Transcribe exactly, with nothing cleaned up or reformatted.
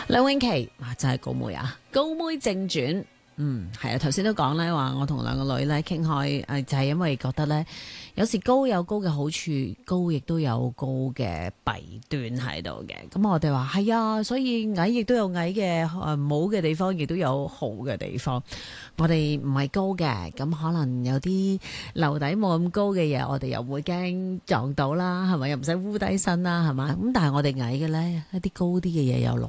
梁詠琪啊，真係高妹啊，高妹正傳。嗯，係啊，頭先都講咧話，我同兩個女咧傾開，誒就係因為覺得咧，有時高有高嘅好處，高亦都有高嘅弊端喺度嘅。咁我哋話係啊，所以矮亦都有矮嘅誒冇嘅地方，亦都有好嘅地方。我哋唔係高嘅，咁可能有啲樓底冇咁高嘅嘢，我哋又唔會驚撞到啦，係咪？又唔使烏低身啦，係嘛？咁但係我哋矮嘅咧，一啲高啲嘅嘢又攞